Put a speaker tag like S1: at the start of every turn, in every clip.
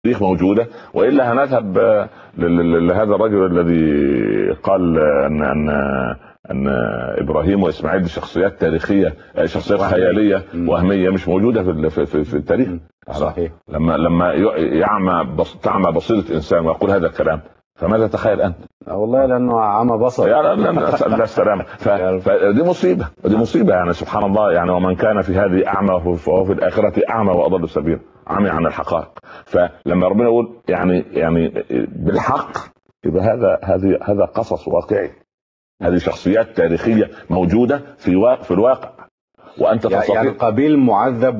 S1: التاريخ موجوده، والا هنذهب لهذا الرجل الذي قال ان ابراهيم واسماعيل شخصيات تاريخيه، شخصيات خياليه وهميه مش موجوده في التاريخ.
S2: صحيح.
S1: لما تعمى بصيره انسان ويقول هذا الكلام، فماذا تخيل انت؟
S2: والله لانه عمى بصر.
S1: لا السلام. فدي مصيبه، ودي مصيبه يعني سبحان الله. يعني ومن كان في هذه اعمى فهو في الاخره اعمى واضل السبيل، عمي عن الحقائق. فلما ربنا يقول يعني بالحق، يبقى هذا قصص واقعي، هذه شخصيات تاريخيه موجوده في الواقع. وانت تستطيع
S2: يعني قابيل معذب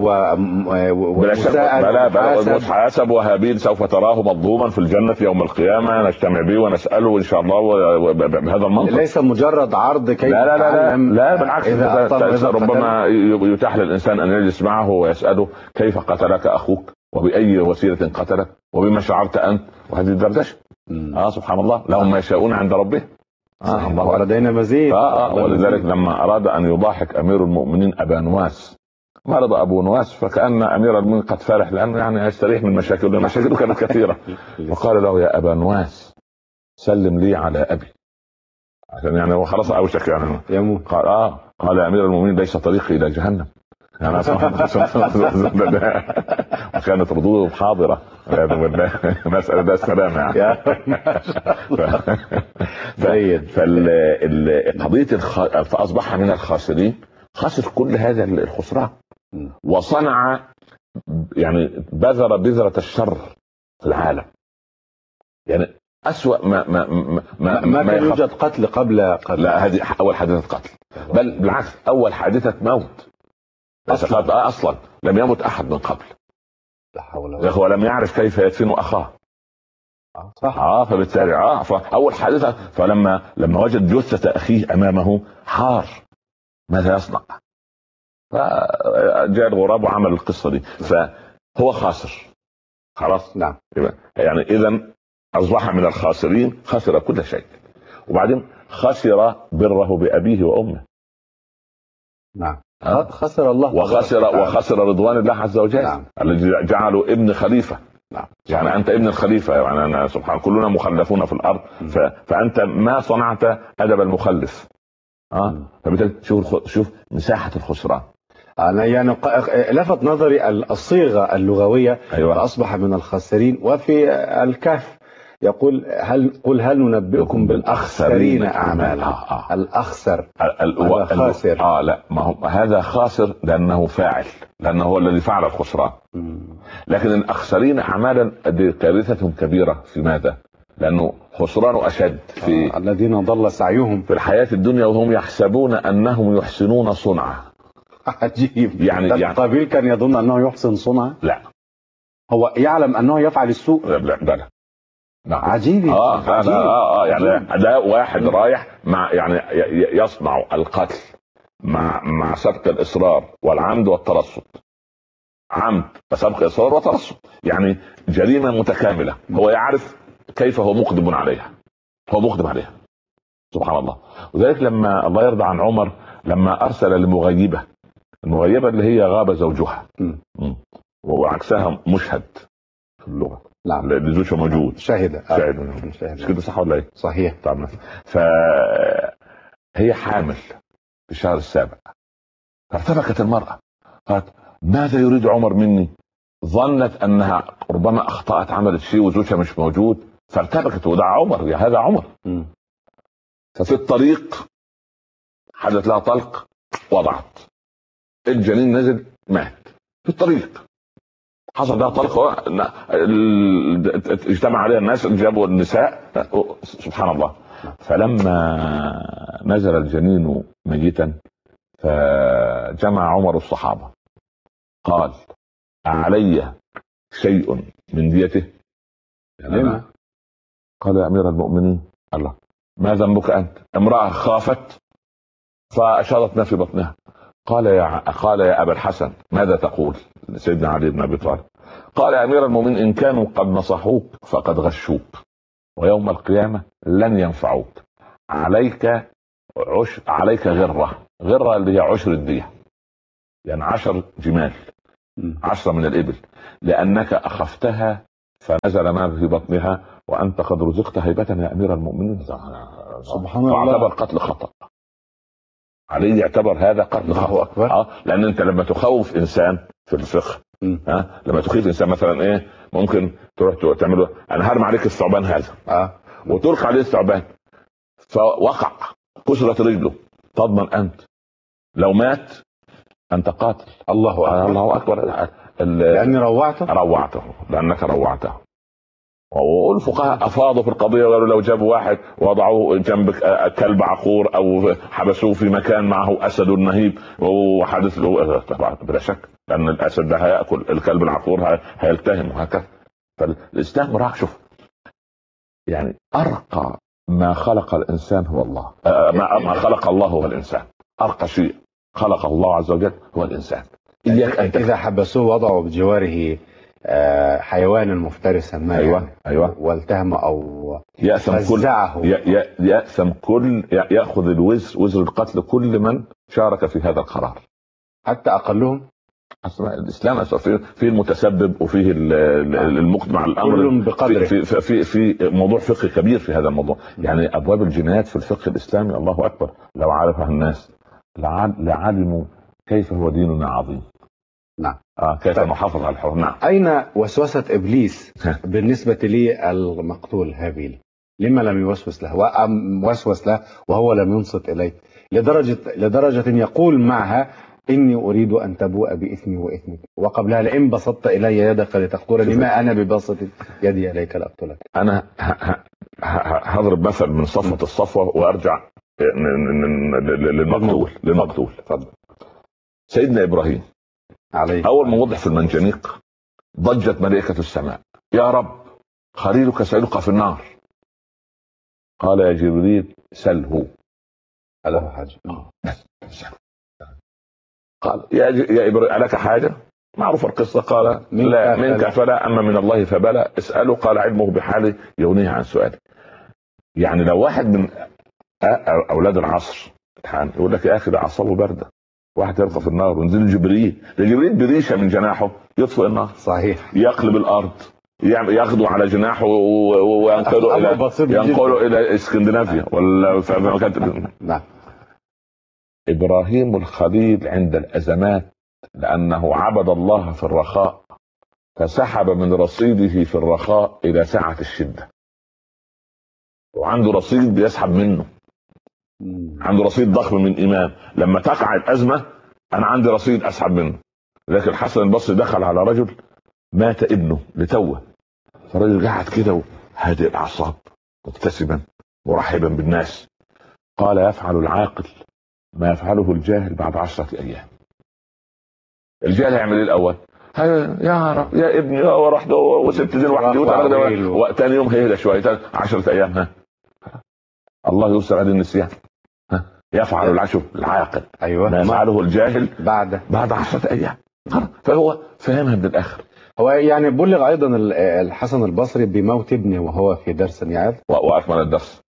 S1: ومحاسب، وهابيل سوف تراه مظلوما في الجنه يوم القيامه، نجتمع به ونساله ان شاء الله بهذا المنطق.
S2: ليس مجرد عرض كيف
S1: لا بالعكس، ربما يتاح للانسان ان يجلس معه ويساله كيف قتلك اخوك، وباي وسيله قتلك، وبما شعرت انت، وهذه الدردشه. سبحان الله، لهم ما يشاءون عند ربه.
S2: الله ولدينا مزيد.
S1: ولذلك لما اراد ان يضاحك امير المؤمنين ابا نواس، مرض ابو نواس، فكأن امير المؤمنين قد فرح لانه يعني يستريح من مشاكله، مشاكله كانت كثيره. وقال له يا ابا نواس سلم لي على ابي، عشان يعني هو خلاص اوشك يعني
S2: يموت.
S1: قال يا امير المؤمنين ليس طريقي الى جهنم. يعني وكانت ردوده حاضره والعياذ بالله. مساله ده السلام يعني. فقضيه فاصبح من الخاسرين، خسر كل هذا الخسران، وصنع يعني بذرة الشر في العالم. يعني أسوأ
S2: ما كان يوجد قتل قبل.
S1: لا، هذه أول حادثة قتل، بل بالعكس أول حادثة موت أصلا لم يمت أحد من قبل.
S2: لا حول ولا
S1: قوة. ولم يعرف كيف يدفن أخاه.
S2: صح.
S1: فبالتالي فأول حادثة، فلما وجد جثة أخيه أمامه حار، ماذا يصنع؟ فجاء الغراب وعمل القصة دي. فهو خاسر خلاص.
S2: نعم.
S1: يعني إذا أصبح من الخاسرين، خسر كل شيء. وبعدين خسر بره بأبيه وأمه.
S2: نعم. خسر الله،
S1: وخسر رضوان الله عز وجل. نعم. الذي جعله ابن خليفة.
S2: نعم.
S1: يعني أنت ابن الخليفة، يعني أنا سبحان كلنا مخلفون في الأرض. فأنت ما صنعت أدب المخلف. فبالتالي شوف مساحة الخسران.
S2: أنا يعني لفت نظري الصيغة اللغوية.
S1: أيوة.
S2: فأصبح من الخاسرين. وفي الكهف يقول هل ننبئكم بالأخسرين أعمالا. الأخسر خاسر.
S1: لا، ما هو هذا خاسر لأنه فاعل، لأنه هو الذي فعل الخسران. لكن الأخسرين أعمالا دي كارثة كبيرة. في ماذا؟ لأنه خسران أشد في
S2: الذين ضل سعيهم
S1: في الحياة الدنيا وهم يحسبون أنهم يحسنون صنعا.
S2: عجيب.
S1: يعني
S2: قابيل كان يظن أنه يحسن صنعا.
S1: لا،
S2: هو يعلم أنه يفعل السوء.
S1: لا. نعم.
S2: عجيب.
S1: يعني ده واحد رايح مع يعني يصنع القتل مع سبق الإصرار والعمد والترصد. عمد وسبق إصرار وترصد، يعني جريمة متكاملة. هو يعرف كيف هو مقدم عليها، سبحان الله. وذلك لما الله يرضى عن عمر لما أرسل لمغيبة، المغيبة اللي هي غاب زوجها، وعكسها مشهد في اللغة.
S2: نعم.
S1: لزوجها موجود،
S2: شاهد.
S1: مش كده صح ولا ايه؟
S2: صحيح.
S1: طبعا. فهي حامل في الشهر السابع، فارتبكت المرأة، قالت ماذا يريد عمر مني؟ ظنت انها ربما اخطأت، عملت شيء وزوجها مش موجود، فارتبكت. وده عمر، يا هذا عمر. ففي الطريق حدث لها طلق، وضعت الجنين، نزل مات في الطريق. حصل لها طلق، اجتمع عليها الناس، جابوا النساء، سبحان الله. فلما نزل الجنين ميتا فجمع عمر الصحابة، قال أعلي شيء من ديته؟
S2: يعني
S1: قال يا أمير المؤمنين، الله ما ذنبك أنت؟ امرأة خافت فأشارت ما في بطنها. قال يا أبا الحسن ماذا تقول؟ سيدنا علي بن أبي طالب. قال يا أمير المؤمنين إن كانوا قد نصحوك فقد غشوك، ويوم القيامة لن ينفعوك. عليك غرة اللي هي عشر الدية، يعني 10 جمال، 10 من الإبل، لأنك أخفتها فنزل ما في بطنها وانت قد رزقت هيبة يا امير المؤمنين.
S2: سبحان الله.
S1: فاعتبر قتل خطأ. علي يعتبر هذا قتل خطأ.
S2: أكبر.
S1: لان انت لما تخوف انسان في الفقه، لما تخيف انسان مثلا ايه، ممكن تروح تعمله انا هرمي عليك الثعبان هذا، وتلقى عليه الثعبان فوقع كسرت رجله، تضمن انت لو مات انت قاتل.
S2: الله أكبر.
S1: الله اكبر.
S2: لاني روعته
S1: لانك روعته. والفقهاء افاضوا في القضيه وقالوا لو جابوا واحد وضعوه جنب كلب عقور او حبسوه في مكان معه اسد نهيب وحدث له، طبعا بلا شك لان الاسد ده هياكل الكلب العقور هيلتهم وهكذا. فالاسلام راح شوف يعني ارقى ما خلق الانسان هو الله، ما خلق الله هو الانسان. ارقى شيء خلق الله عز وجل هو الانسان.
S2: اذا حبسوه وضعوا بجواره حيوانا مفترسا ما
S1: أيوة.
S2: والتهم او
S1: فزعه يأثم كل ياخذ وزر القتل كل من شارك في هذا القرار
S2: حتى اقلهم.
S1: الاسلام فيه المتسبب وفيه المقدم على الامر
S2: كل بقدره.
S1: في موضوع فقهي كبير في هذا الموضوع. يعني ابواب الجنايات في الفقه الاسلامي الله اكبر لو عرفها الناس لعلموا كيف هو ديننا عظيم.
S2: نعم.
S1: كيف نحافظ على الحرمة. نعم.
S2: أين وسوسة إبليس بالنسبة لي المقتول هابيل؟ لما لم يوسوس له وأم وسوس له وهو لم ينصت إليه لدرجة يقول معها إني أريد أن تبوء بإثمي وإثمك، وقبلها لئن بسطت إلي يدك لتقتلني ما أنا ببسط يدي إليك لأقتلك.
S1: أنا هضرب مثل من صفوة الصفوة وأرجع للمقتول. سيدنا إبراهيم أول ما وضع في المنجنيق ضجت ملائكة السماء يا رب خليلك سيلقى في النار. قال يا جبريل سله. قال يا إبراهيم ألك حاجة؟ معروف القصة. قال لا منك فلا أما من الله فبلا اسأله. قال علمه بحاله يغنيه عن سؤاله. يعني لو واحد من أولاد العصر يقول لك يا أخي ده أعصابه باردة، واحد يرقى في النار ونزل جبريل بريشه من جناحه يطفئ النار.
S2: صحيح.
S1: يقلب الارض ياخذوا على جناحه وينقلوا الى اسكندنافيا ولا في مكان.
S2: نعم.
S1: ابراهيم الخليل عند الازمات لانه عبد الله في الرخاء فسحب من رصيده في الرخاء الى ساعة الشدة، وعنده رصيد بيسحب منه، عنده رصيد ضخم من ايمان. لما تقع الازمه انا عندي رصيد اسحب منه. لكن الحسن البصري دخل على رجل مات ابنه لتوه، فالرجل قاعد كده هادئ الاعصاب مبتسما مرحبا بالناس. قال يفعل العاقل ما يفعله الجاهل بعد 10 أيام. الجاهل يعمل ايه الاول؟ يا رب يا ابني وراح وست دين وحدي وتاني يوم هيدا شويه 10 أيام الله يوسر عليه النسيان. يفعل العاقل ما يفعله الجاهل بعد 10 أيام. فهو فهمها من الاخر.
S2: هو يعني بلغ ايضا الحسن البصري بموت ابنه وهو في درس يعظ
S1: واكمل الدرس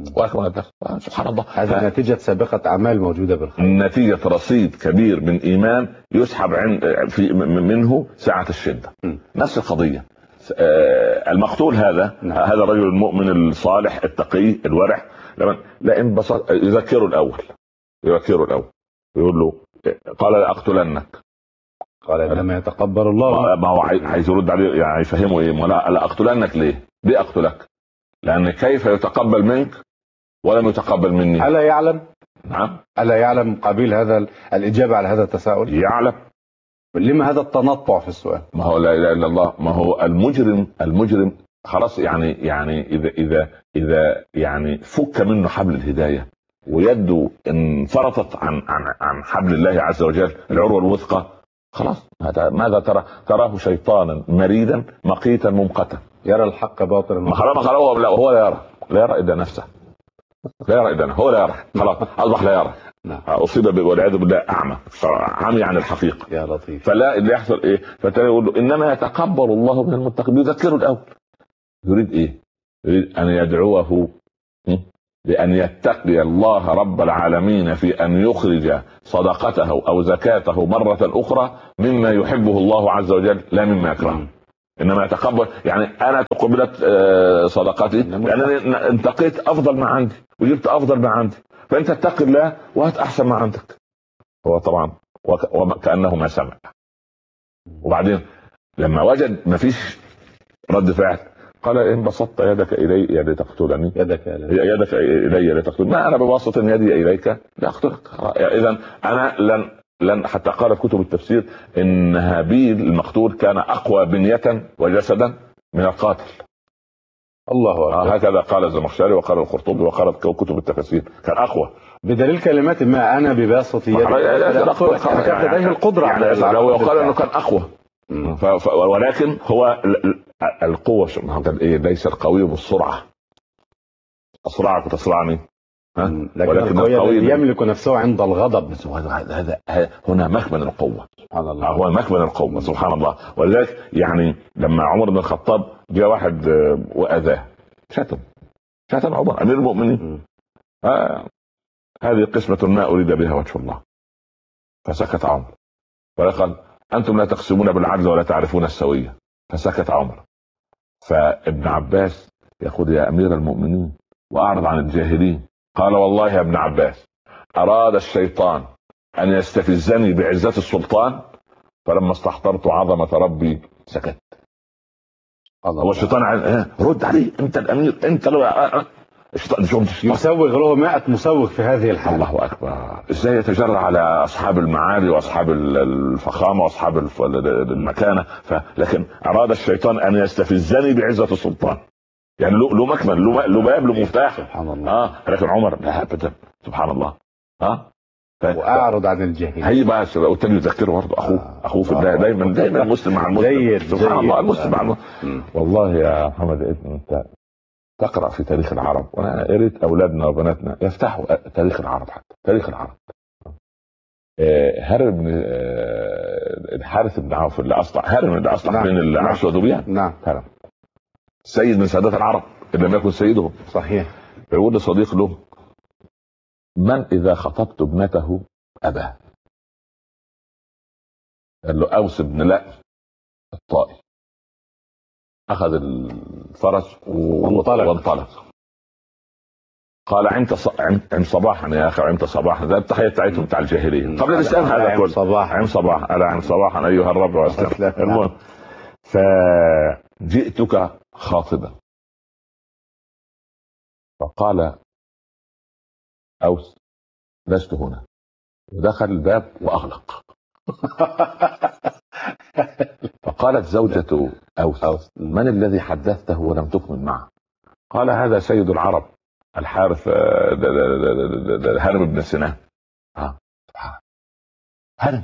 S1: سبحان الله.
S2: هذا نتيجة سابقة اعمال موجودة بالخير،
S1: نتيجة رصيد كبير من ايمان يسحب منه ساعة الشدة. نفس القضية. المقتول هذا الرجل المؤمن الصالح التقي الورع لا انبسط يذكره الاول يقول له قال لا اقتلنك.
S2: قال انما يتقبل الله.
S1: ما هو عايز يرد عليه يعني يفهمه ايه؟ لا اقتلنك ليه اقتلك؟ لان كيف يتقبل منك ولم يتقبل مني؟
S2: الا يعلم؟
S1: نعم.
S2: الا يعلم قبيل هذا الاجابه على هذا التساؤل؟
S1: يعلم.
S2: لما هذا التنطع في السؤال؟
S1: ما هو لا اله الا الله. ما هو المجرم خلاص يعني اذا يعني فك منه حبل الهدايه ويده انفرطت عن حبل الله عز وجل العروه الوثقى خلاص. ماذا تراه شيطانا مريدا مقيتا ممقتا
S2: يرى الحق باطلا.
S1: ما هو لا يرى الا نفسه. هو لا يرى خلاص اصبح لا يرى. اصيب والعياذ بالله اعمى عمي عن الحقيقه.
S2: يا لطيف.
S1: فلا اللي يحصل ايه؟ فتلاقي يقول له انما يتقبل الله من المتقين. يذكره الاول. يريد ايه؟ يريد ان يدعوه بأن يتقي الله رب العالمين في أن يخرج صدقته أو زكاته مرة أخرى مما يحبه الله عز وجل لا مما يكرهه. انما يتقبل، يعني انا تقبلت صدقاتي لانني انتقيت افضل ما عندي وجبت افضل ما عندي، فانت اتق الله وهات احسن ما عندك. هو طبعا وكانه ما سمع. وبعدين لما وجد ما فيش رد فعل قال ان بسطت يدك الي لتقتلني، يدك الي لتقتلني، ما انا ببسط يدي اليك لاقتلك. اذا انا لن حتى قال كتب التفسير ان هابيل المقتول كان اقوى بنية وجسدا من القاتل.
S2: الله أكبر.
S1: هكذا قال الزمخشري وقال القرطبي وقالت كتب التفاسير، كان اقوى بدليل
S2: كلمات ما انا بباسط يدي لديه القدرة
S1: يعني لو يقال انه كان اقوى. ولكن هو القوة ليس القوي بالسرعة، أسرعك وتصرعني،
S2: ولكن القوي يملك نفسه عند الغضب.
S1: هذا هنا مكمن القوة، سبحان الله. هو مكمن القوة سبحان الله. ولذلك يعني لما عمر بن الخطاب جاء واحد وأذاه، شتم عمر أمير المؤمنين، هذه قسمة ما أريد بها وجه الله، فسكت عمر وقال أنتم لا تقسمون بالعدل ولا تعرفون السوية، فسكت عمر. فابن عباس يقول يا أمير المؤمنين وأعرض عن الجاهلين، قال والله يا ابن عباس أراد الشيطان أن يستفزني بعزة السلطان، فلما استحضرت عظمة ربي سكت. هو الشيطان رد عليه، أنت الأمير، أنت لو
S2: يسوغ له 100 مسوغ في هذه الحالة.
S1: الله أكبر. إزاي يتجرأ على أصحاب المعالي وأصحاب الفخامة وأصحاب المكانة، لكن أراد الشيطان أن يستفزني بعزة السلطان، يعني له مكمن، له باب، له مفتاح.
S2: سبحان الله.
S1: لكن عمر لا أبدا، سبحان الله.
S2: وأعرض عن الجاهلين.
S1: هي بقى والتاني يذكره برضه أخوه في الله، دايما المسلم مع المسلم. سبحان الله، المسلم مع المسلم. والله يا محمد أنت تقرأ في تاريخ العرب، وانا قريت اولادنا وبناتنا يفتحوا تاريخ العرب، حتى تاريخ العرب. هرم بن الحارث بن عوف اللي اصلح بين العرش وذبيان.
S2: نعم.
S1: هرم سيد من سادات العرب ان لم يكن سيدهم.
S2: صحيح.
S1: بيقول لصديق له من اذا خطبت ابنته اباه؟ قال له اوس بن لأم الطائي. اخذ الفرس وانطلق. قال عند صباحا يا اخي، عند صباحا، ده التحيه بتاعتهم بتاع الجاهليه قبل الاسلام. هذا كله عند صباحا ايها الرب واسلم. المهم فجئتك خاطبا، فقال اوس لست هنا، ودخل الباب واغلق. فقالت زوجة أوس من الذي حدثته ولم تكمل معه؟ قال هذا سيد العرب الحارث هرم بن سنان. هرم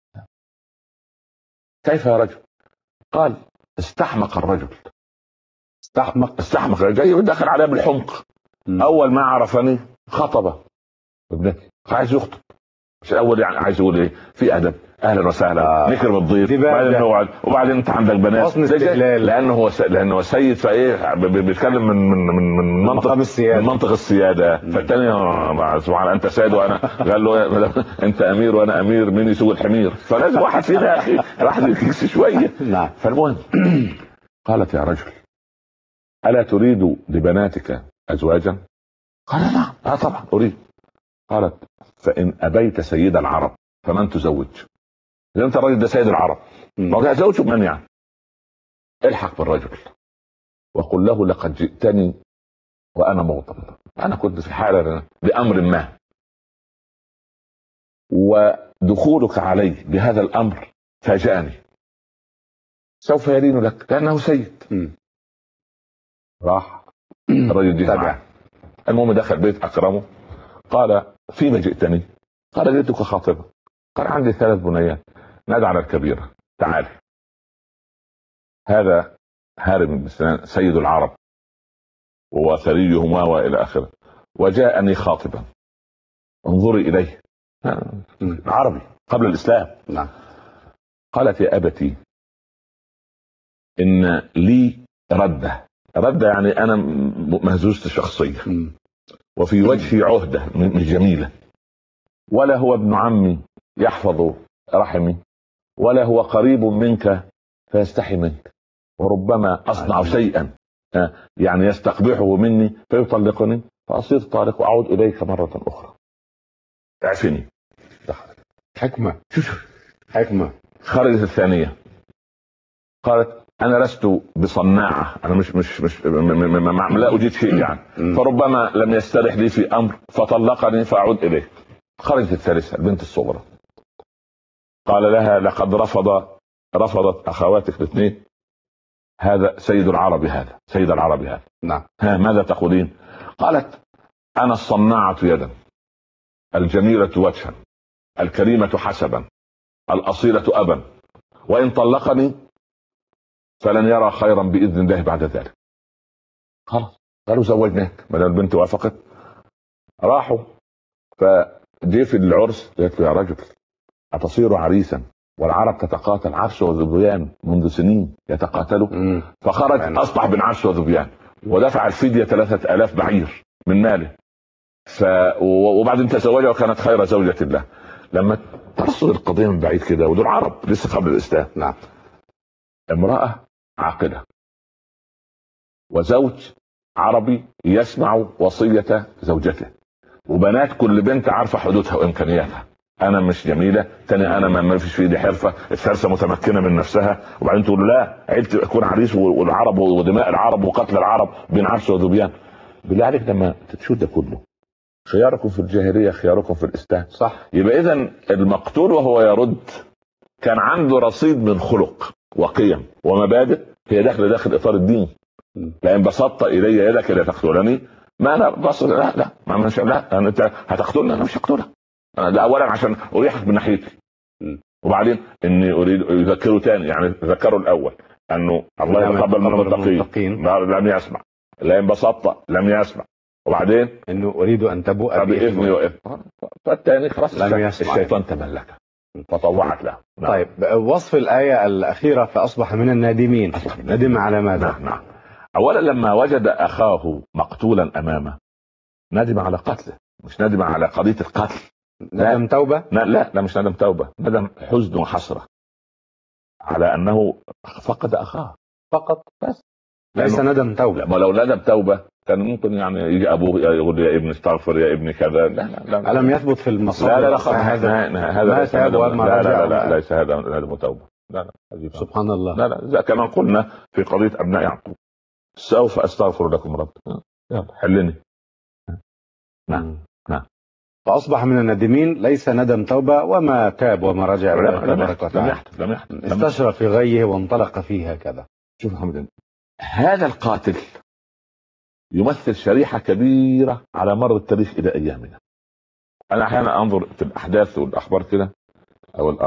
S1: كيف يا رجل؟ قال استحمق الرجل. استحمق جاي دخل عليه بالحمق. أول ما عرفني خطبه ابنتي، عايز يخطب، مش اول يعني عايز يقول ايه في ادب، اهلا وسهلا، نكرم الضيف، وبعدين نقعد، وبعدين انت عندك بنات، لانه هو سيد، فايه بيتكلم من منطق السياده. فالثاني سبحان الله انت سيد وانا، قال له انت امير وانا امير، مين يسوق الحمير؟ فلازم واحد فينا يا اخي راح يكس شويه.
S2: نعم.
S1: فالمهم قالت يا رجل الا تريد لبناتك ازواجا؟ قال نعم طبعا اريد. قالت فإن أبيت سيد العرب فمن تزوج؟ إذا أنت الرجل ده سيد العرب، ما زوجه من يعني؟ الحق بالرجل وقل له لقد جئتني وأنا مغضب، أنا كنت في حالة بأمر ما، ودخولك علي بهذا الأمر فاجأني، سوف يلين لك لأنه سيد. راح الرجل دي معه. المهم دخل بيت أكرمه، قال فيما جئتني؟ قال جئتك خاطبا. قال عندي 3 بنيات، نادى على الكبيرة تعالي، هذا هارم بن سنان سيد العرب وثريهما والى اخره، وجاءني خاطبا، انظري اليه، عربي قبل الاسلام.
S2: نعم.
S1: قالت يا ابتي ان لي رده يعني انا مهزوزة الشخصيه، وفي وجهي عهدة مش جميلة، ولا هو ابن عمي يحفظ رحمي، ولا هو قريب منك فيستحي منك، وربما اصنع شيئا يعني يستقبحه مني فيطلقني، فاصير طالق واعود اليك مرة اخرى، اعفني.
S2: حكمة. حكمة.
S1: خرجت الثانية قالت انا لست بصناعة، انا مش لا اجيد شيء يعني، فربما لم يسترح لي في امر فطلقني فاعود اليه. خرجت الثالثة البنت الصغرى، قال لها لقد رفضت اخواتك الاثنين، هذا سيد العربي، هذا سيد العربي هذا.
S2: نعم.
S1: ها ماذا تقولين؟ قالت انا الصناعة يدا، الجميلة وجها، الكريمة حسبا، الاصيلة ابا، وان طلقني فلن يرى خيرا باذن الله بعد ذلك. خلاص قالوا زوجناك، ما دام البنت وافقت. راحوا فجي في العرس قالت له يا رجل اتصير عريسا والعرب تتقاتل عرس وذبيان منذ سنين يتقاتلوا. فخرج اصبح بين عرس وذبيان ودفع الفدية 3000 بعير من ماله. وبعدين تزوجها وكانت خير زوجة له. لما تصل القضية من بعيد كده، ودول عرب لسه قبل الاسلام.
S2: نعم.
S1: امرأة عاقلة وزوج عربي يسمع وصية زوجته، وبنات كل بنت عارفة حدودها وامكانياتها. انا مش جميلة، تاني انا ما فيش في ايدي حرفة، الثالثة متمكنة من نفسها، وبعدين تقول لا عيلتي اكون عريس والعرب ودماء العرب وقتل العرب بين عرس وذبيان. بالله عليك لما تشوف ده كله، خياركم في الجاهلية خياركم في الاسلام.
S2: صح.
S1: يبقى اذا المقتول وهو يرد كان عنده رصيد من خلق وقيم ومبادئ هي داخل اطار الدين. لان بسطت الي يدك لا تقتلني، ما انا بس لا لا انت هتقتلني، انا مش هقتلك. لا، اولا عشان اريحك من ناحيتي، وبعدين اني اريد يذكره تاني، يعني ذكروا الاول انه الله يتقبل من المتقين لم يسمع، لان بسطت لم يسمع، وبعدين
S2: انه اريد ان تبوء
S1: باذني واذن، فالثاني خلاص الشيطان تملك فطوعت له.
S2: نعم. طيب وصف الآية الأخيرة فأصبح من النادمين، ندم على ماذا؟
S1: نعم. أولا لما وجد أخاه مقتولا أمامه ندم على قتله، مش ندم على قضية القتل.
S2: ندم توبة؟
S1: لا مش ندم توبة، ندم حزن وحسرة على أنه فقد أخاه فقط، بس
S2: ليس ندم توبة.
S1: ما لو ندم توبة كان ممكن يعني يجي ابوه يقول يا ابني استغفر يا ابني كذا. لا
S2: ألم يثبت في المصادر؟
S1: لا هذا
S2: ليس ندم.
S1: لا ليس هذا ندم توبة. لا
S2: سبحان الله.
S1: لا كما قلنا في قضية ابناء يعقوب، سوف استغفر لكم رب، يلا حلني. نعم.
S2: فأصبح من الندمين، ليس ندم توبة وما تاب وما رجع.
S1: لم يحدث.
S2: استشرى في غيه وانطلق فيه هكذا.
S1: شوف محمد، هذا القاتل يمثل شريحة كبيرة على مر التاريخ إلى أيامنا. أنا أحيانا أنظر في الأحداث والأخبار كده أقول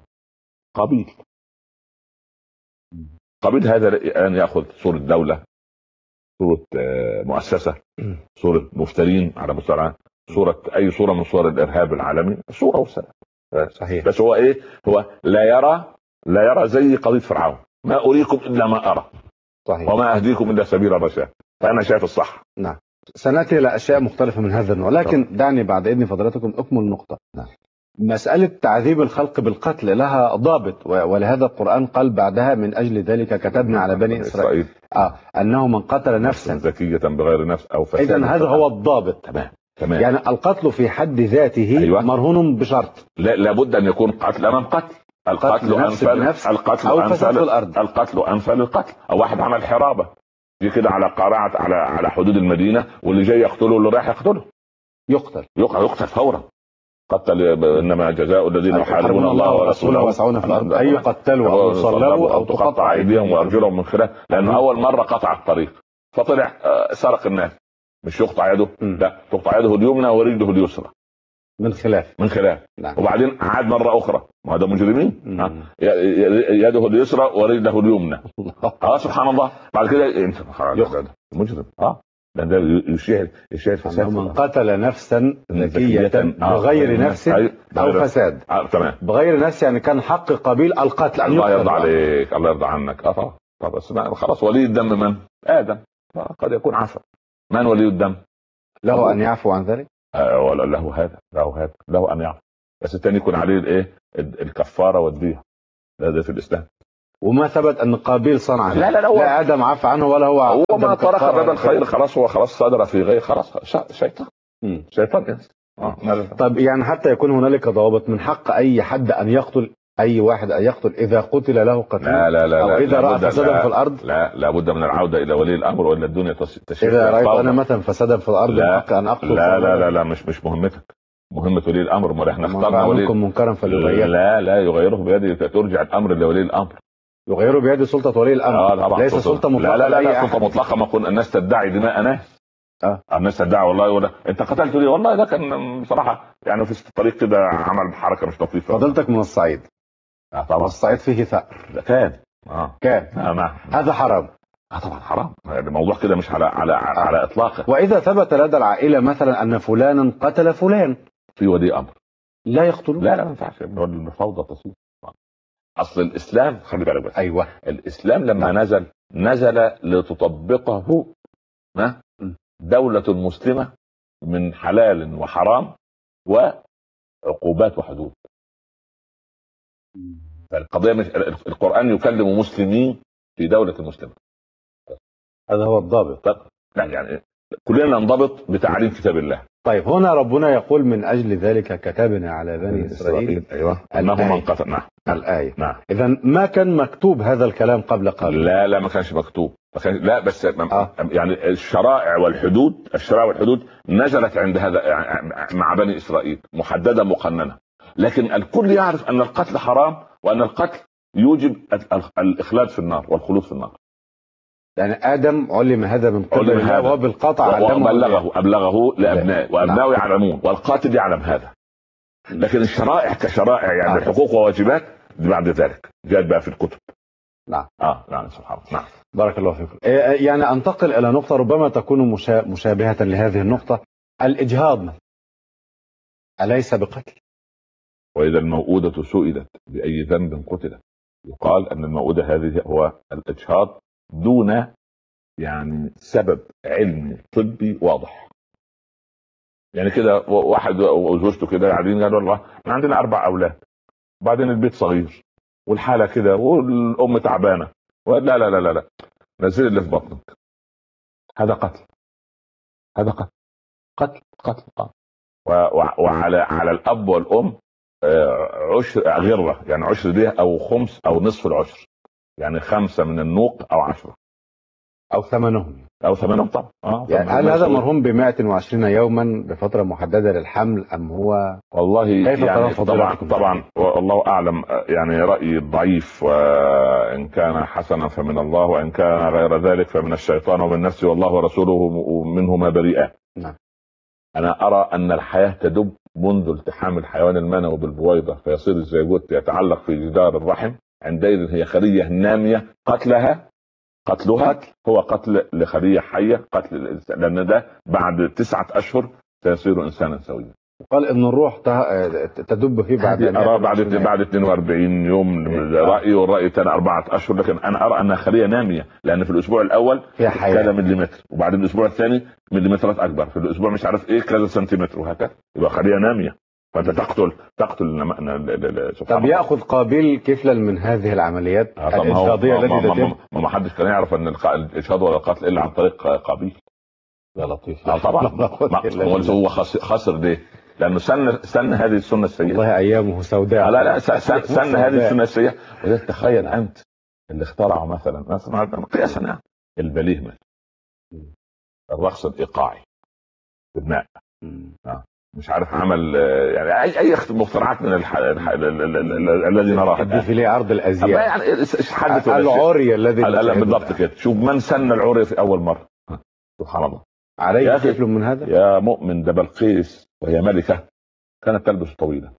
S1: قبيل هذا الآن يأخذ صورة دولة، صورة مؤسسة، صورة مفترين على مستوى، صورة أي صورة من صور الإرهاب العالمي، صورة وسنة.
S2: صحيح.
S1: بس هو إيه؟ هو لا يرى زي قضية فرعون، ما أريكم إلا ما أرى.
S2: صحيح.
S1: وما أهديكم إلا سبيل الرشاد، فأنا شايف الصح.
S2: نعم. سنأتي إلى أشياء مختلفة من هذا النوع، لكن دعني بعد إذن فضلاتكم أكمل نقطة.
S1: نعم.
S2: مسألة تعذيب الخلق بالقتل لها ضابط، ولهذا القرآن قال بعدها من أجل ذلك كتبنا على بني إسرائيل أنه من قتل نفسا
S1: زكية بغير نفس أو فساد.
S2: إذن هذا هو الضابط.
S1: تمام.
S2: يعني القتل في حد ذاته
S1: أيوة.
S2: مرهون بشرط،
S1: لابد أن يكون قتل أمام قتل. القتل أنفل
S2: أو فساد في الأرض.
S1: القتل أنفل القتل. أو واحد عمل حرابة دي كده على قارعة على حدود المدينة، واللي جاي يقتله واللي رايح يقتله يقتل فورا. قتل انما جزاء الذين يحاربون الله ورسوله
S2: ويسعون في الارض ان يقتلوا او يصلبوا او تقطع
S1: ايديهم وارجلهم من خلاف، لانه اول مره قطع الطريق فطلع سرق الناس. مش يقطع يده، لا تقطع يده اليمنى ورجله اليسرى
S2: من خلاف.
S1: نعم. وبعدين عاد مره اخرى، ما هذا مجرمين، يده اليسرى ورجله اليمنى. سبحان الله. بعد كده انت مجرم. ده يشير فساد.
S2: من قتل نفسا ذكية بغير نفس او فساد.
S1: تمام.
S2: بغير نفس يعني كان حق قبيل القتل.
S1: الله يرضى عليك، الله يرضى عنك. طب بس خلاص ولي الدم من آدم، قد يكون عفا. من ولي الدم؟
S2: له ان يعفو عن ذلك.
S1: ولا له ان يعفو، بس الثاني يكون عليه الايه الكفارة والدية. ده في الإسلام.
S2: وما ثبت ان قابيل صنع
S1: لا لا لا،
S2: لا ادم عفى عنه ولا هو
S1: ما طرق باب الخير خلاص، هو خلاص صدر في غير، خلاص شيطان. شيطان.
S2: طب يعني حتى يكون هنالك ضوابط، من حق اي حد ان يقتل اي واحد ان يقتل اذا قتل له قتل؟
S1: لا لا لا،
S2: او اذا راى فسادا في الارض؟
S1: لا، لابد من العوده الى ولي الامر، والا الدنيا تشير.
S2: اذا رايت انا مثلا فسادا في الارض من حق ان اقتل؟
S1: لا لا لا لا، مش مهمتك، مهمه ولي الامر. ما احنا اخترنا ولي
S2: منكرا فليغيره.
S1: لا يغيره بيده، ترجع الامر لولي الامر.
S2: يغيره بيد سلطه ولي الامر. ليس سلطه مطلقه.
S1: لا سلطه مطلقه. ما كن الناس تدعي دماء ناس. الناس تدعي والله، ولا انت قتلت لي، والله ده كان بصراحه يعني في الطريق كده عمل حركه مش لطيفه.
S2: فضلتك من الصعيد.
S1: طبعا
S2: الصعيد فيه ثأر.
S1: كان
S2: نعم. هذا حرام.
S1: طبعا حرام. الموضوع كده مش على اطلاقه.
S2: واذا ثبت لدى العائله مثلا ان فلانا قتل فلان،
S1: في ولي امر
S2: لا يقتلون؟
S1: لا ما ينفعش، الفوضى تصير. اصل الاسلام، خلي بالك بس.
S2: ايوه،
S1: الاسلام لما نزل لتطبقه دولة مسلمة من حلال وحرام وعقوبات وحدود. فالقضية مش القرآن يكلم مسلمين في دولة مسلمة.
S2: هذا هو الضابط.
S1: لا يعني كلنا ننضبط بتعليم كتاب الله.
S2: طيب هنا ربنا يقول من أجل ذلك كتبنا على بني إسرائيل.
S1: أيوه. أنه من قتل. نعم.
S2: الآية.
S1: نعم.
S2: إذا ما كان مكتوب هذا الكلام قبل قابيل؟
S1: لا ما كانش مكتوب. لا بس يعني الشرائع والحدود نزلت عند هذا مع بني إسرائيل محددة مقننة، لكن الكل يعرف أن القتل حرام، وأن القتل يوجب الإخلاد في النار والخلود في النار.
S2: يعني آدم علم هذا من قبل الله وبالقطع علمه،
S1: أبلغه لأبنائه، وأبنائه يعلمون، والقاتل يعلم هذا. لكن الشرائع كشرائع يعني حقوق وواجبات دي بعد ذلك جاءت بقى في الكتب.
S2: نعم.
S1: نعم سبحان الله. نعم.
S2: بارك الله فيكم. يعني أنتقل إلى نقطة ربما تكون مشابهة لهذه النقطة. الإجهاض أليس بقتل؟
S1: وإذا الموءودة سئلت بأي ذنب قتلت، يقال أن الموءودة هذه هو الإجهاض دون يعني سبب علمي طبي واضح. يعني كده واحد وزوجته كده قاعدين قالوا والله احنا عندنا 4 أولاد، وبعدين البيت صغير والحالة كده والأم تعبانة، لا لا لا لا لا نزل اللي في بطنك. هذا قتل. وعلى الأب والأم عشر غرة، يعني عشر دي أو خمس أو نصف العشر، يعني 5 من النوق أو 10
S2: أو ثمنهم
S1: طبعا.
S2: يعني هل هذا مرهون ب120 يوما بفترة محددة للحمل أم هو
S1: والله
S2: كيف
S1: يعني طبعا والله أعلم. يعني رأيي ضعيف، وإن كان حسنا فمن الله، وإن كان غير ذلك فمن الشيطان ومن نفسه، والله ورسوله منهما بريئان.
S2: نعم.
S1: أنا أرى أن الحياة تدب منذ التحام الحيوان المنوي بالبويضة فيصير الزيجوت يتعلق في جدار الرحم، عندئذ هي خلية نامية، قتلها هو قتل لخلية حية، قتل الإنسان، لأن ده بعد 9 أشهر سيصير إنسانا سويا.
S2: قال إن الروح تدب فيه
S1: بعد 42 يوم رأيي، والرأي الثاني 4 أشهر، لكن أنا أرى أنها خلية نامية، لأن في الأسبوع الأول كذا مليمتر، وبعد الأسبوع الثاني مليمترات أكبر، في الأسبوع مش عارف إيه كذا سنتيمتر، وهكذا يبقى خلية نامية. فانت تقتل
S2: طب ياخذ قابيل كفلا من هذه العمليات الاجهاضيه التي تتم؟
S1: ما حدش كان يعرف ان الاجهاض ولا القتل الا عن طريق قابيل.
S2: يا لطيف.
S1: طبعا هو خسر ليه؟ لانه سن هذه السنه السيئه.
S2: والله ايامه سوداء.
S1: لا سن هذه السنه السيئه. تخيل انت اللي اخترعه مثلا قياسا يعني البليه مثلا الرقص الايقاعي في الماء، مش عارف عمل يعني اي مخترعات من الذي نراها
S2: الديفيليه، عرض الازياء،
S1: يعني حدث
S2: العري الذي
S1: بالضبط كده. شوف من سن العري في اول مره، سبحان الله.
S2: عليه كفل من هذا
S1: يا مؤمن. ده بلقيس وهي ملكه كانت تلبس طويله.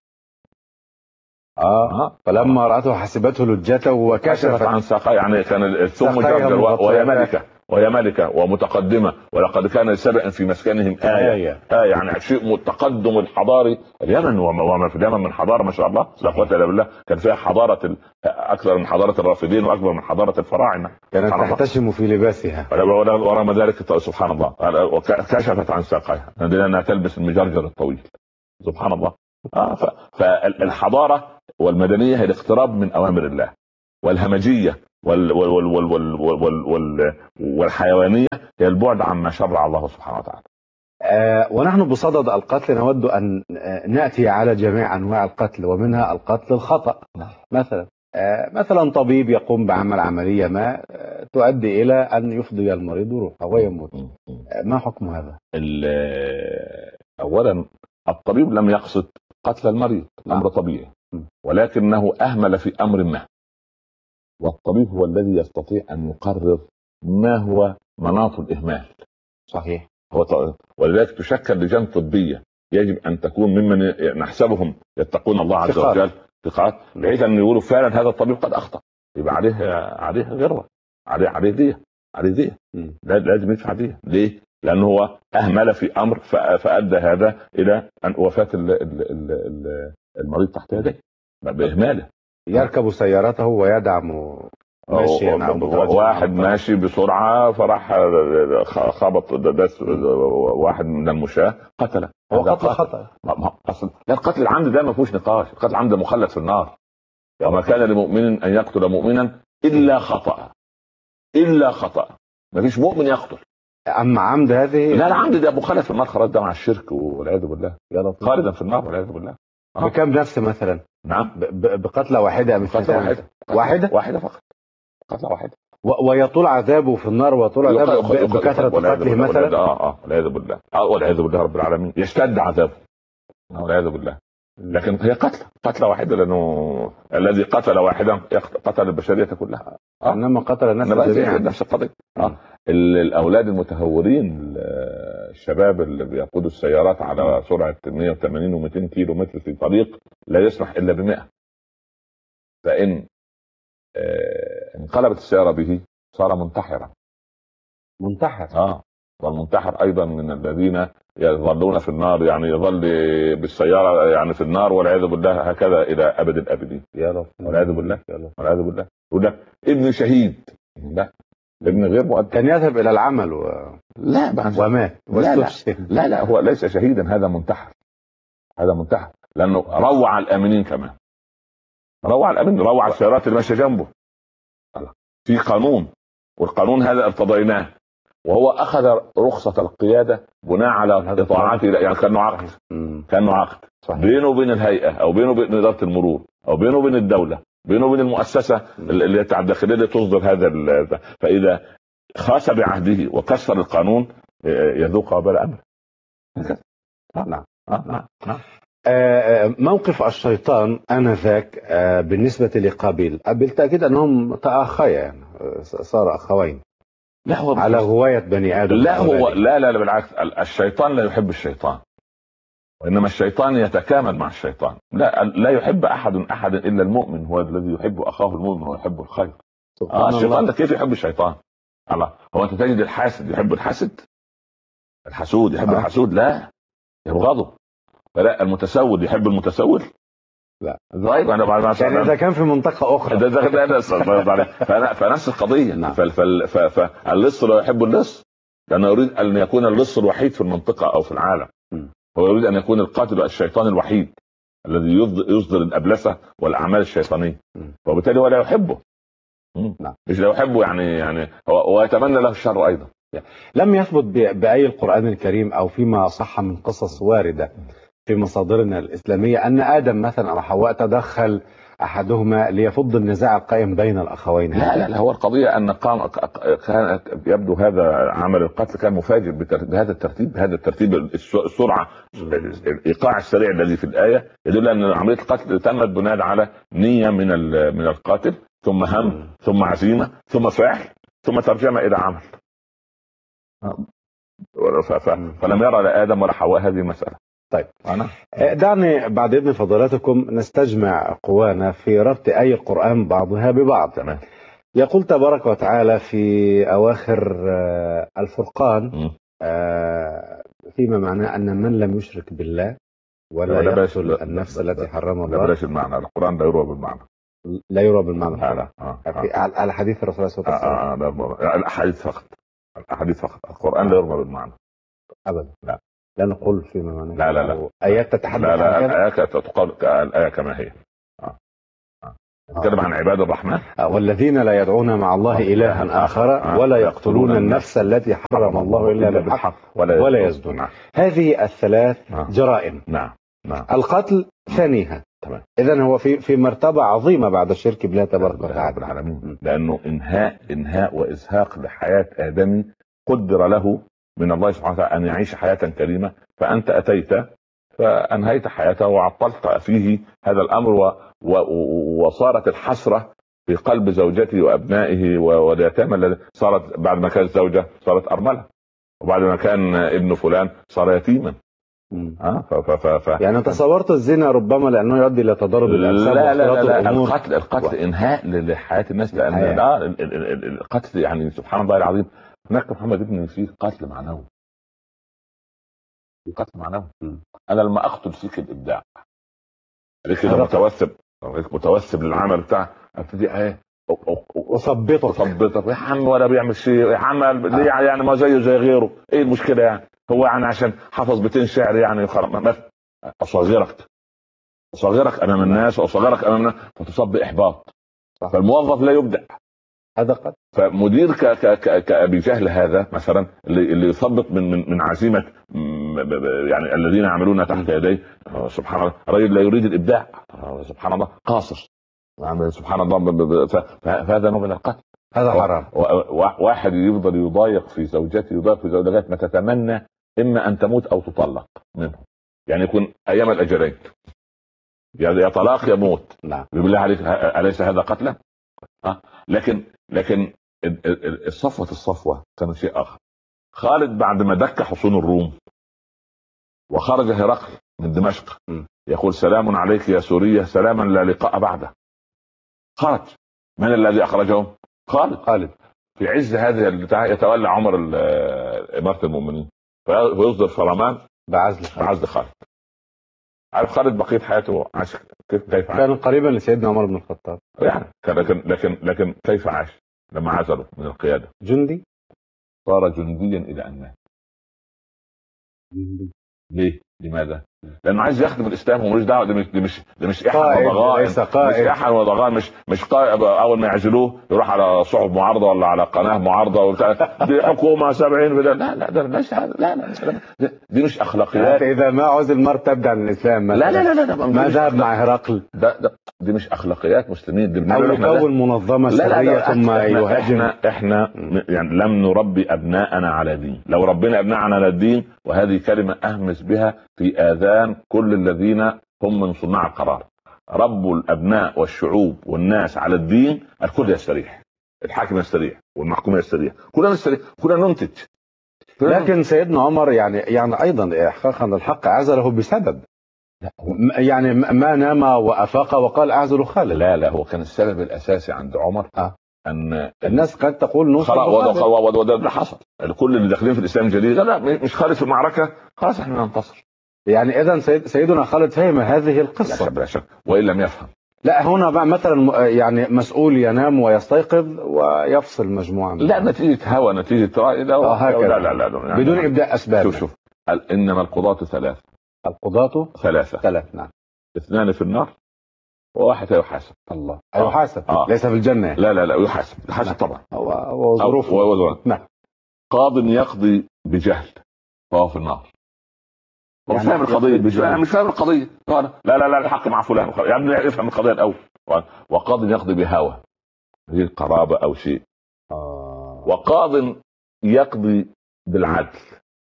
S2: فلما رأته حسبته لجته وكشفت
S1: عن ساقها، يعني كان الثوم جرجر وهي ملكة ومتقدمة، ولقد كان لسبأ في مسكنهم آية. يعني شيء التقدم الحضاري. اليمن وما في اليمن من حضارة ما شاء الله لا قوة إلا بالله، كان فيها حضارة أكثر من حضارة الرافدين وأكبر من حضارة الفراعنة.
S2: كانت تحتشم في لباسها
S1: ورغم ذلك سبحان الله كشفت عن ساقها لأنها تلبس المجرجر الطويل. سبحان الله. فالحضارة والمدنية هي الاقتراب من أوامر الله. والهمجيه والحيوانيه هي البعد عما شرع الله سبحانه وتعالى.
S2: ونحن بصدد القتل نود أن نأتي على جميع أنواع القتل، ومنها القتل الخطأ. مثلا طبيب يقوم بعمل عملية ما تؤدي إلى أن يفضي المريض روحه ويموت، ما حكم هذا؟
S1: أولا الطبيب لم يقصد قتل المريض، أمر طبيعي، ولكنه أهمل في أمر ما، والطبيب هو الذي يستطيع أن يقرر ما هو مناط الإهمال.
S2: صحيح.
S1: ولذلك تشكل لجان طبية يجب أن تكون ممن نحسبهم يتقون الله عز وجل ثقات، بحيث أن يقولوا فعلا هذا الطبيب قد أخطأ، يبقى عليه غرة، عليه دية لازم يدفع دية. ليه؟ لأنه هو أهمل في أمر فأدى هذا إلى أن وفاة المريض تحت يديه بإهماله.
S2: يركب سيارته ويدعم ماشي،
S1: واحد ماشي بسرعة فراح خبط دس واحد من المشاة قتله.
S2: هو قتل خطأ.
S1: لا، القتل العمد ده ما فيهوش نقاش، القتل العمد مخلد في النار. وما كان لمؤمن أن يقتل مؤمنا إلا خطأ. ما فيش مؤمن يقتل.
S2: أما عمد هذه
S1: لا، العمد ده مخلد في النار، خلاص ده مع الشرك والعياذ بالله، خالدا في النار والعياذ بالله.
S2: بكم نفس مثلا؟
S1: نعم،
S2: بقتلة واحدة.
S1: واحدة فقط، قتلة واحدة.
S2: ويطول عذابه في النار ويطول عذابه بكثرة قتله مثلا.
S1: والعياذ بالله رب العالمين، يشتد عذابه والعياذ بالله. لكن هي قتلة واحدة، لأنه الذي قتل واحدا قتل البشرية كلها.
S2: انما قتل الناس جميعا،
S1: نفس القضية. الأولاد المتهورين، الشباب اللي بيقودوا السيارات على سرعة 180 و200 كيلو متر في طريق لا يسمح إلا ب100، فإن انقلبت السيارة به صار منتحر. والمنتحر أيضا من الذين يظلون في النار، يعني يظل بالسيارة يعني في النار والعياذ بالله هكذا إلى أبد الأبدين.
S2: يا رب،
S1: والعياذ بالله. يقول لك ابن شهيد، لا، ابن غير مؤدب،
S2: كان يذهب إلى العمل ومات.
S1: لا، هو ليس شهيدا، هذا منتحر. لأنه روع الآمنين، كمان روع السيارات اللي ماشية جنبه. في قانون، والقانون هذا ارتضيناه، وهو أخذ رخصة القيادة بناء على إطاعته، يعني كأنه عقد بينه وبين الهيئة، أو بينه وبين إدارة المرور، أو بينه وبين الدولة، بينه وبين المؤسسة اللي الداخلية اللي تصدر هذا. فإذا خاس بعهده وكسر القانون يذوق وبال أمره.
S2: نعم. موقف الشيطان آنذاك بالنسبة لقابيل، بالتأكيد أنهم تأخيا، يعني صار أخوين.
S1: لا، هو
S2: على غواية بني آدم.
S1: لا بالعكس، الشيطان لا يحب الشيطان، وإنما الشيطان يتكامل مع الشيطان. لا يحب أحد إلا المؤمن، هو الذي يحب أخاه المؤمن ويحب الخير. الشيطان ده كيف يحب الشيطان؟ هو أنت تجد الحاسد يحب الحاسد، الحسود يحب الحسود؟ لا، يبغضه. فلا، المتسول يحب المتسول؟ لا.
S2: يعني إذا كان في منطقة أخرى
S1: فنفس القضية. فاللص لا يحب اللص، لأنه يريد أن يكون اللص الوحيد في المنطقة أو في العالم. هو يريد أن يكون القاتل الشيطان الوحيد الذي يصدر الأبلسة والأعمال الشيطانية، وبالتالي هو لا يحبه. مش لا يحبه، يعني هو يتمنى له الشر أيضا.
S2: لم يثبت بأي القرآن الكريم أو فيما صح من قصص واردة في مصادرنا الإسلامية أن آدم مثلا أو حواء تدخل أحدهما ليفض النزاع القائم بين الأخوين.
S1: لا، هو القضية أن كان يبدو هذا عمل القتل كان مفاجئ بهذا الترتيب السرعة، الإيقاع السريع الذي في الآية يدل أن عملية القتل تمت بناء على نية من القاتل، ثم هم، ثم عزيمة، ثم فعل، ثم ترجمة إلى عمل. فلم يرى لا آدم ولا حواء هذه المسألة.
S2: طيب، دعني بعد إذن فضلاتكم نستجمع قوانا في ربط آي القرآن بعضها ببعض.
S1: تمام.
S2: يقول تبارك وتعالى في أواخر الفرقان فيما معناه أن من لم يشرك بالله ولا يقتل النفس التي حرم الله.
S1: بلاش المعنى، القرآن لا يروى بالمعنى.
S2: لا يروى بالمعنى. على حديث الرسول صلى الله عليه
S1: وسلم. الأحاديث فقط. القرآن لا يروى بالمعنى
S2: أبدا. لا نقول فيما معناه.
S1: لا.
S2: آيات تتحدث عن
S1: لا، الآيات تقال الآية كما هي. نتكلم عن عباد الرحمن.
S2: والذين لا يدعون مع الله إلها آخر ولا يقتلون النفس التي حرم الله إلا بالحق ولا يزنون. هذه الثلاث جرائم.
S1: نعم.
S2: القتل ثانيها.
S1: تمام.
S2: إذن هو في مرتبة عظيمة بعد الشرك بالله تبارك وتعالى.
S1: العالمين. لأنه إنهاء وإزهاق لحياة آدمي قدر له من الله سبحانه وتعالى أن يعيش حياة كريمة، فأنت أتيت فأنهيت حياته وعطلت فيه هذا الأمر، وصارت الحسرة في قلب زوجته وأبنائه واليتامى الذي صارت بعد ما كانت زوجة صارت أرملة، وبعد ما كان ابن فلان صار يتيما.
S2: يعني تصورت الزنا ربما لأنه يؤدي إلى تضارب الأنساب.
S1: لا القتل إنهاء لحياة الناس، لأن القتل يعني سبحان الله العظيم. هناك محمد ابن في قتل معنوي، في قتل معنوي. أنا لما أقتل فيك الإبداع كده متوسب للعمل بتاعه، ابتدي اثبطك يا عم ولا بيعمل شيء يا عم ليه يعني ما زيه زي غيره، ايه المشكله يعني؟ هو يعني عشان حفظ بيتين شعر يعني اصغرك امام الناس واصغرك امام الناس فتصب احباط. فالموظف لا يبدع،
S2: هذا قد.
S1: فمدير كأبي جهل هذا مثلا اللي يثبط من عزيمه يعني الذين يعملون تحت يديه، سبحان الله رجل لا يريد الابداع، سبحان الله قاصر، سبحان الله. فهذا نوع من القتل،
S2: هذا حرام.
S1: واحد يفضل يضايق في زوجته لغايه ما تتمنى اما ان تموت او تطلق منه، يعني يكون ايام الاجلين، يعني يا طلاق يا موت.
S2: نعم.
S1: بالله عليك اليس هذا قتلا؟ لكن الصفوه كان شيء اخر. خالد بعد ما دك حصون الروم وخرج هرقل من دمشق يقول سلام عليك يا سوريا سلاما لا لقاء بعده. خرج. من الذي اخرجهم؟ خالد. في عز هذه البتاع يتولى عمر اماره المؤمنين ويصدر فرمان بعزل خالد. عارف خالد بقيه حياته عاش كيف
S2: كان قريبا لسيدنا عمر بن الخطاب
S1: يعني، لكن كيف عاش لما عزله من القياده؟
S2: جندي،
S1: صار جنديا الى ان مات. ليه؟ لماذا؟ لانه عايز يخدم الاسلام وملوش دعوه. دي مش احد وضغائن، مش قائد. اول ما يعزلوه يروح على صحف معارضه ولا على قناه معارضه وبتاع دي حكومه 70 لا دي مش اخلاقيات.
S2: اذا ما عزل مر تبدا عن الاسلام
S1: لا
S2: ما ذهب مع هرقل.
S1: دي مش اخلاقيات مسلمين.
S2: او يكون منظمه سريه ثم يهاجم.
S1: احنا يعني لم نربي ابناءنا على دين. لو ربنا ابنائنا على الدين، وهذه كلمه اهمس بها في آذان كل الذين هم من صناع القرار، ربوا الأبناء والشعوب والناس على الدين، الكل يستريح، الحاكم يستريح والمحكوم يستريح، كلنا نستريح، كلنا ننتج.
S2: لكن سيدنا عمر يعني أيضا إحقاقا الحق عزله بسبب، يعني ما نام وأفاق وقال أعزل خالد.
S1: لا هو كان السبب الأساسي عند عمر أن
S2: الناس قد تقول نوصل
S1: وده حصل. كل اللي داخلين في الإسلام الجديد لا مش خالد في المعركة، خلاص احنا ننتصر.
S2: يعني اذا سيدنا خالد فهم هذه القصه
S1: لا شك. وان لم يفهم.
S2: لا هنا بقى مثلا يعني مسؤول ينام ويستيقظ ويفصل مجموعه
S1: لا نتيجه هوى، نتيجه راي. لا
S2: يعني بدون ابداء اسباب.
S1: شوف انما القضاة ثلاث.
S2: القضاة ثلاث. نعم.
S1: 2 في النار وواحد يحاسب.
S2: الله يحاسب. ليس في الجنه.
S1: لا يحاسب طبعا.
S2: وظروفه. نعم.
S1: قاض يقضي بجهل فهو في النار. مش فاهم القضيه، مش فاهم القضيه. لا الحق مع فلان يا ابني افهم القضيه الاول. وقاض يقضي بهوى، هي قرابه او شيء. وقاض يقضي بالعدل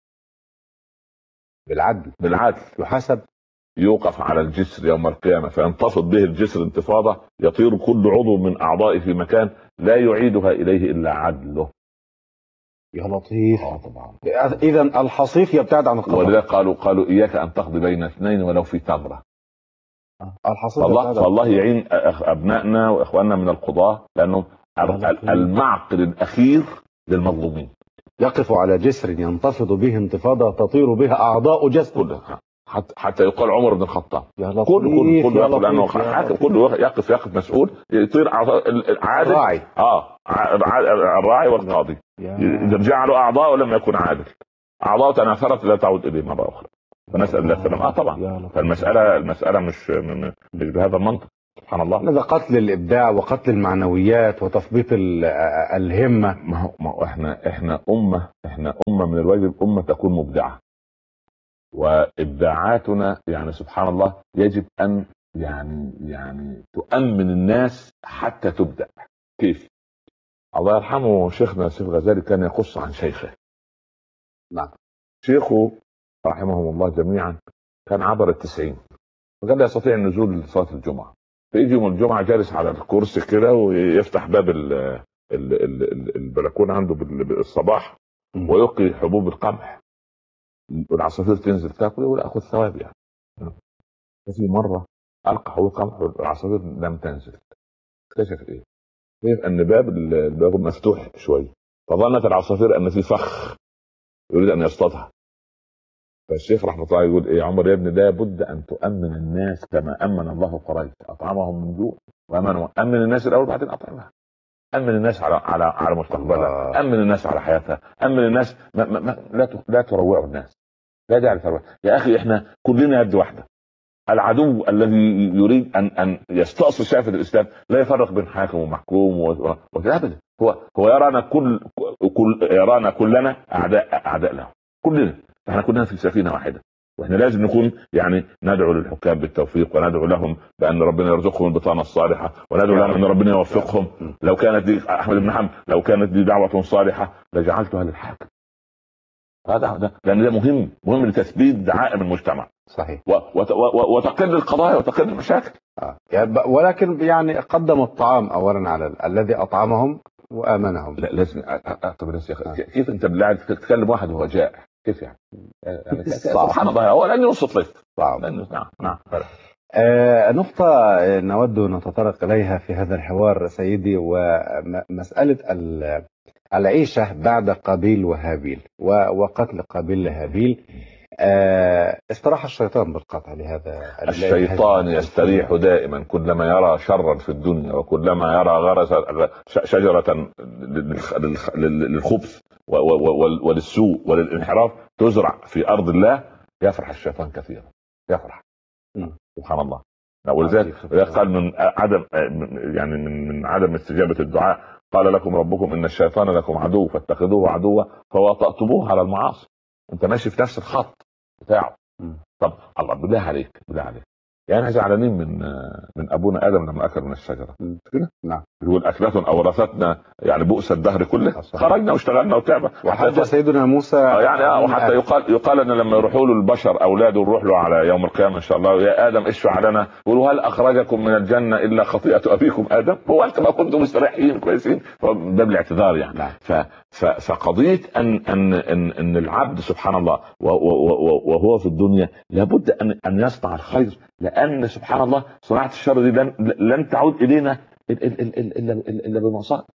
S2: يحاسب،
S1: يوقف على الجسر يوم القيامه فينتفض به الجسر انتفاضه يطير كل عضو من اعضائه في مكان لا يعيدها اليه الا عدله.
S2: يا لطيف.
S1: طبعا.
S2: اذا الحصيف يبتعد عن القضاء.
S1: ولذلك قالوا اياك ان تقضي بين اثنين ولو في تمره.
S2: الحصيف
S1: فالله يعين ابنائنا واخواننا من القضاة، لانه المعقل الاخير للمظلومين.
S2: يقف على جسر ينتفض به انتفاضه تطير بها اعضاء جسده،
S1: حتى يقال عمر بن الخطاب.
S2: كله
S1: يقف لانه حاكم، كله يقف مسؤول، يطير عادل.
S2: الراعي.
S1: الراعي والقاضي اذا جعلوا اعضاء ولم يكن عادل، اعضاء تناثرت لا تعود اليه مره اخرى. فنسال الله السلامه. طبعا. فالمساله مش بهذا المنطق. سبحان الله.
S2: هذا قتل الإبداع وقتل المعنويات وتثبيط الهمة.
S1: ما هو احنا أمة من الواجب أمة تكون مبدعة، وإبداعاتنا يعني سبحان الله يجب أن يعني تؤمن الناس حتى تبدأ. كيف؟ الله يرحمه شيخنا سيف غزالي كان يقص عن شيخه.
S2: نعم.
S1: شيخه رحمهم الله جميعا كان عبر 90، وكان لا يستطيع النزول لصلاة الجمعة، فيجي يوم الجمعة جالس على الكرسي كده ويفتح باب البلكونة عنده بالصباح ويلقي حبوب القمح والعصافير تنزل تاكل ويقول اخذ ثواب يعني. وفي مرة ألقى حبوب القمح والعصافير لم تنزل. اكتشف ايه؟ كيف ان الباب مفتوح شوي، فظنت العصافير ان في فخ يريد ان يصطادها. فالشيخ رحمه الله يقول ايه يا عمر يا ابني، لا بد ان تؤمن الناس كما امن الله قريش، اطعمهم من جوع وامنوا. امن الناس الاول بعدين اطعمها. امن الناس على مستقبلها، امن الناس على حياتها، امن الناس لا تروعوا الناس، لا داعي للترويع يا اخي. احنا كلنا يد واحده. العدو الذي يريد ان يستأصل شافة الاسلام لا يفرق بين حاكم ومحكوم ابدا. هو يرانا كلنا اعداء له كلنا. احنا كلنا في سفينه واحده، واحنا لازم نكون يعني ندعو للحكام بالتوفيق، وندعو لهم بان ربنا يرزقهم البطانه الصالحه، وندعو لهم ان ربنا يوفقهم. لو كانت دي احمد بن حنبل لو كانت دي دعوه صالحه لجعلتها للحاكم. هذا لان ده مهم لتثبيت دعائم المجتمع.
S2: صحيح.
S1: وتقل القضايا وتقل المشاكل.
S2: ولكن يعني قدم الطعام اولا على الذي اطعمهم وامنهم.
S1: لا لازم طب يا اخي كيف انت بالله تتكلم واحد وهو جائع؟ كيف يعني سبحان الله هو لن يوصف لك. نعم.
S2: نقطة نود أن نتطرق إليها في هذا الحوار سيدي، ومسألة العيشة بعد قابيل وهابيل وقتل قابيل لهابيل. استراح الشيطان بالقطع لهذا.
S1: الشيطان يستريح دائما كلما يرى شرا في الدنيا، وكلما يرى غرس شجرة للخبث وللسوء وللانحراف تزرع في أرض الله يفرح الشيطان كثيرا، يفرح. سبحان الله. ولذلك قال من عدم يعني من عدم استجابة الدعاء قال لكم ربكم إن الشيطان لكم عدو فاتخذوه عدوا فوطأتموه على المعاصي. انت ماشي في نفس الخط بتاعه. طب الله بالله عليك يعني احنا زعلانين من ابونا ادم لما اكل من الشجره كده.
S2: نعم.
S1: يقول اكلة اورثتنا يعني بؤس الدهر كله. خرجنا واشتغلنا وتعبنا.
S2: وحتى سيدنا موسى
S1: يعني وحتى يقال ان لما يروحوا له البشر اولاده نروح له على يوم القيامه ان شاء الله يا ادم اشفع لنا، يقولوا هل اخرجكم من الجنه الا خطيئه ابيكم ادم؟ هو انتم ما كنتم مستريحين كويسين؟ باب الاعتذار يعني.
S2: نعم.
S1: فقضيه ان العبد سبحان الله وهو في الدنيا لابد ان يصنع الخير، لان سبحان الله صناعه الشر دي لن تعود الينا الا بمصائب.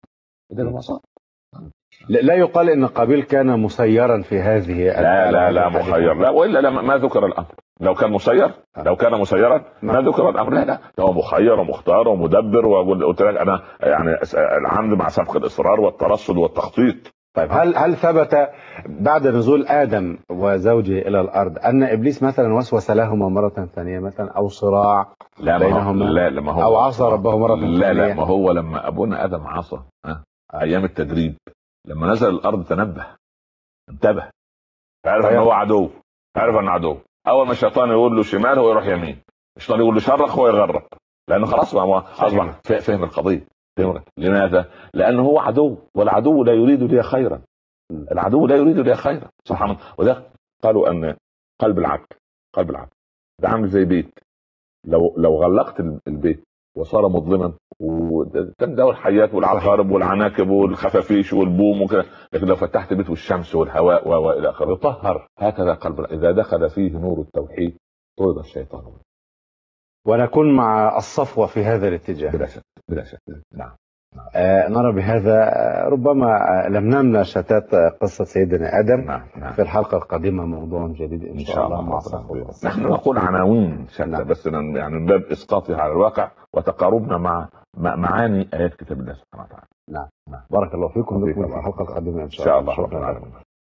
S2: لا يقال ان قابيل كان مسيرا في هذه.
S1: لا مخير، لا والا ما ذكر الامر. لو كان مسير لو كان مسيرا ما ذكر الامر. لا هو مخير ومختار ومدبر. وقلت لك انا يعني العمد مع سبق الاصرار والترصد والتخطيط.
S2: طيب هل ثبت بعد نزول آدم وزوجه إلى الأرض أن إبليس مثلا وسوس لهما مرة ثانية مثلا، أو صراع بينهما؟
S1: لا ما هو
S2: أو عصى ربه مرة ثانية؟
S1: لا ما هو لما أبونا آدم عصى أيام التجريب، لما نزل الأرض انتبه، عارف أنه هو عدو، عارف أنه عدو. أول ما الشيطان يقول له شمال هو يروح يمين، الشيطان يقول له شرق هو يغرب، لأنه خلاص ما أصبح فهم القضية. لماذا؟ لأنه هو عدو، والعدو لا يريد لي خيرا. العدو لا يريد لي خيرا سبحان الله. وده قالوا أن قلب العبد ده عامل زي بيت، لو غلقت البيت وصار مظلما وتندور الحيات والعقارب والعناكب والخفافيش والبوم وكذا، لكن لو فتحت بيت والشمس والهواء والى اخره يطهر. هكذا قلب اذا دخل فيه نور التوحيد طرد الشيطان.
S2: ونكون مع الصفوة في هذا الاتجاه
S1: بلا شك. نعم.
S2: نرى بهذا ربما لمنمنا شتات قصة سيدنا آدم.
S1: نعم.
S2: في الحلقة القادمة موضوع جديد إن شاء الله مع صفوة.
S1: نحن نقول عناوين شتى بس يعني من باب إسقاطها على الواقع وتقاربنا مع معاني آيات كتاب الله سبحانه وتعالى.
S2: نعم. بارك الله فيكم. نكون في الحلقة القادمة إن شاء الله.
S1: شكرا.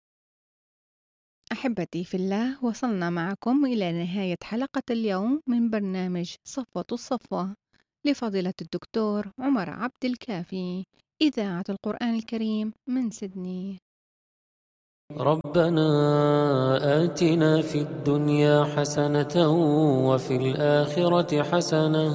S3: أحبتي في الله، وصلنا معكم إلى نهاية حلقة اليوم من برنامج صفوة الصفوة. لفضيلة الدكتور عمر عبد الكافي، إذاعة القرآن الكريم من سيدني.
S4: ربنا آتنا في الدنيا حسنة وفي الآخرة حسنة